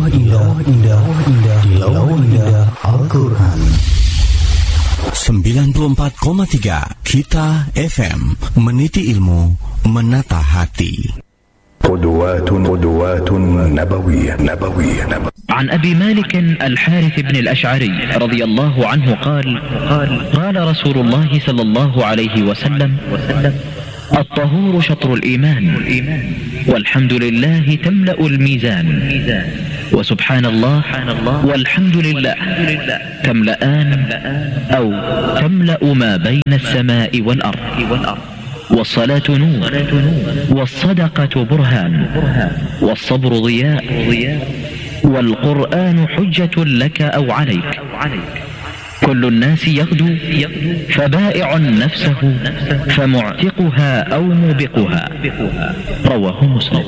indah di lawah indah Al-Quran. 94,3 Kita FM, meniti ilmu, menata hati. قدوات نبوية. عن أبي مالك الحارث بن الأشعري رضي الله عنه قال رسول الله صلى الله عليه وسلم: الطهور شطر الإيمان، والحمد لله تملأ الميزان، وسبحان الله والحمد لله تملأان أو تملأ ما بين السماء والأرض. والصلاة نور، والصدقة برهان، والصبر ضياء، والقرآن حجة لك أو عليك. كل الناس يغدو فبائع نفسه فمعتقها أو موبقها. رواه مسلم.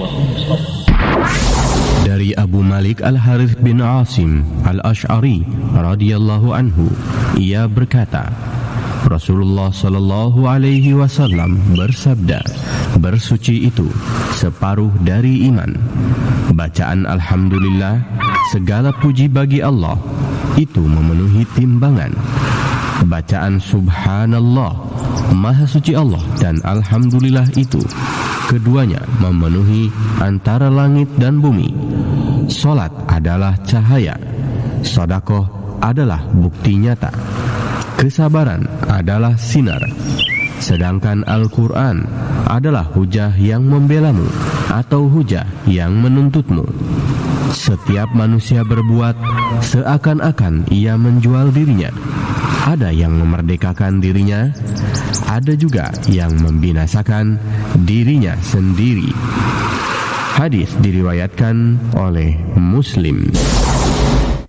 Dari Abu Malik Al-Harith bin Asim Al-Ash'ari radhiyallahu anhu, ia berkata, Rasulullah sallallahu alaihi wasallam bersabda, bersuci itu separuh dari iman. Bacaan alhamdulillah, segala puji bagi Allah, itu memenuhi timbangan. Bacaan subhanallah, maha suci Allah, dan alhamdulillah itu keduanya memenuhi antara langit dan bumi. Salat adalah cahaya, sedekah adalah bukti nyata, kesabaran adalah sinar, sedangkan Al-Quran adalah hujah yang membelamu atau hujah yang menuntutmu. Setiap manusia berbuat seakan-akan ia menjual dirinya. Ada yang memerdekakan dirinya, ada juga yang membinasakan dirinya sendiri. Hadis diriwayatkan oleh Muslim.